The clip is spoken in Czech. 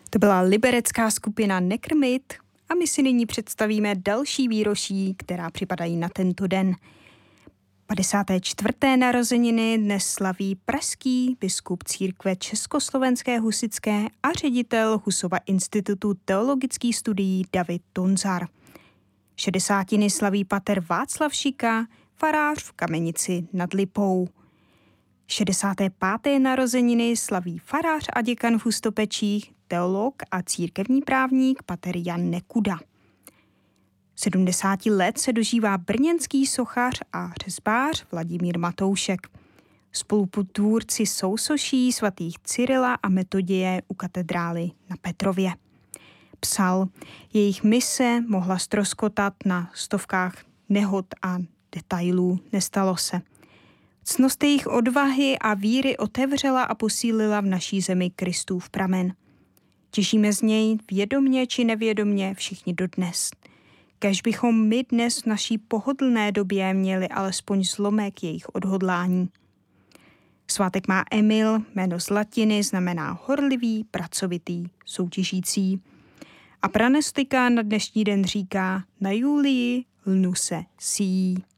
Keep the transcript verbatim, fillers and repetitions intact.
To byla liberecká skupina Nekrmit a my si nyní představíme další výročí, která připadají na tento den. padesáté čtvrté narozeniny dnes slaví pražský biskup církve Československé husitské a ředitel Husova institutu teologických studií David Tonzar. Šedesátiny slaví pater Václav Šika, farář v Kamenici nad Lipou. šedesáté páté narozeniny slaví farář a děkan v Hustopečích, teolog a církevní právník pater Jan Nekuda. sedmdesát let se dožívá brněnský sochař a řezbář Vladimír Matoušek. Spolutvůrci sousoší svatých Cyrila a Metoděje u katedrály na Petrově. Psal, jejich mise mohla ztroskotat na stovkách nehod a detailů, nestalo se. Ctnost jejich odvahy a víry otevřela a posílila v naší zemi Kristův pramen. Těžíme z něj vědomně či nevědomně všichni dodnes. Kéž bychom my dnes v naší pohodlné době měli alespoň zlomek jejich odhodlání. Svátek má Emil, jméno z latiny znamená horlivý, pracovitý, soutěžící. A pranestika na dnešní den říká na Julii lnu se síjí.